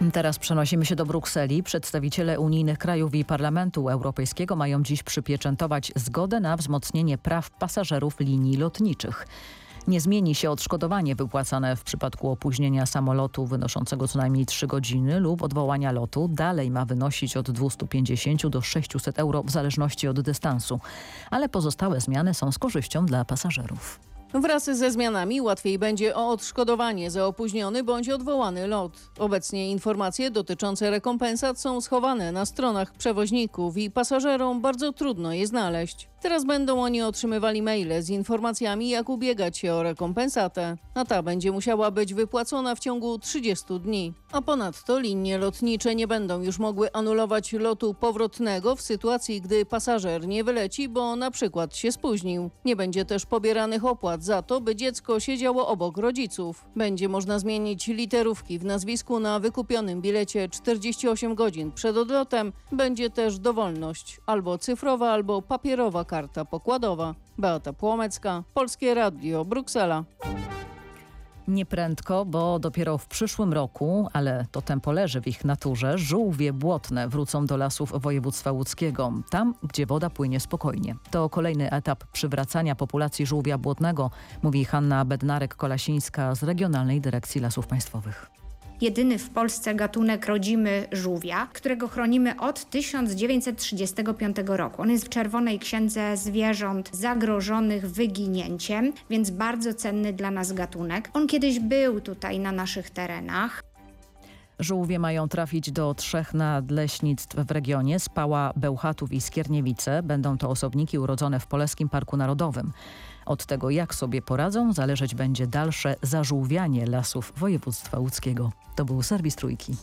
Teraz przenosimy się do Brukseli. Przedstawiciele unijnych krajów i Parlamentu Europejskiego mają dziś przypieczętować zgodę na wzmocnienie praw pasażerów linii lotniczych. Nie zmieni się odszkodowanie wypłacane w przypadku opóźnienia samolotu wynoszącego co najmniej 3 godziny lub odwołania lotu. Dalej ma wynosić od 250 do 600 euro w zależności od dystansu. Ale pozostałe zmiany są z korzyścią dla pasażerów. Wraz ze zmianami łatwiej będzie o odszkodowanie za opóźniony bądź odwołany lot. Obecnie informacje dotyczące rekompensat są schowane na stronach przewoźników i pasażerom bardzo trudno je znaleźć. Teraz będą oni otrzymywali maile z informacjami, jak ubiegać się o rekompensatę, a ta będzie musiała być wypłacona w ciągu 30 dni. A ponadto linie lotnicze nie będą już mogły anulować lotu powrotnego w sytuacji, gdy pasażer nie wyleci, bo na przykład się spóźnił. Nie będzie też pobieranych opłat za to, by dziecko siedziało obok rodziców. Będzie można zmienić literówki w nazwisku na wykupionym bilecie 48 godzin przed odlotem. Będzie też dowolność, albo cyfrowa, albo papierowa karta pokładowa. Beata Płomecka, Polskie Radio, Bruksela. Nieprędko, bo dopiero w przyszłym roku, ale to tempo leży w ich naturze, żółwie błotne wrócą do lasów województwa łódzkiego, tam gdzie woda płynie spokojnie. To kolejny etap przywracania populacji żółwia błotnego, mówi Hanna Bednarek-Kolasińska z Regionalnej Dyrekcji Lasów Państwowych. Jedyny w Polsce gatunek rodzimy żółwia, którego chronimy od 1935 roku. On jest w Czerwonej Księdze Zwierząt Zagrożonych Wyginięciem, więc bardzo cenny dla nas gatunek. On kiedyś był tutaj na naszych terenach. Żółwie mają trafić do 3 nadleśnictw w regionie: Spała, Bełchatów i Skierniewice. Będą to osobniki urodzone w Poleskim Parku Narodowym. Od tego, jak sobie poradzą, zależeć będzie dalsze zażółwianie lasów województwa łódzkiego. To był serwis Trójki.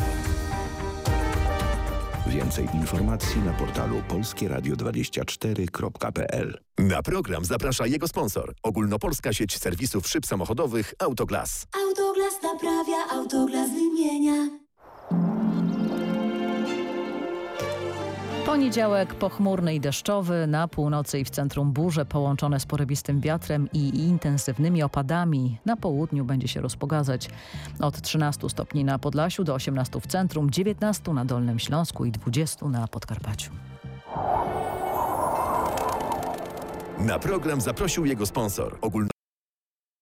Więcej informacji na portalu polskieradio24.pl. Na program zaprasza jego sponsor. Ogólnopolska sieć serwisów szyb samochodowych Autoglas. Autoglas naprawia, Autoglas wymienia. Poniedziałek pochmurny i deszczowy, na północy i w centrum burze połączone z porywistym wiatrem i intensywnymi opadami. Na południu będzie się rozpogadzać od 13 stopni na Podlasiu do 18 w centrum, 19 na Dolnym Śląsku i 20 na Podkarpaciu. Na program zaprosił jego sponsor.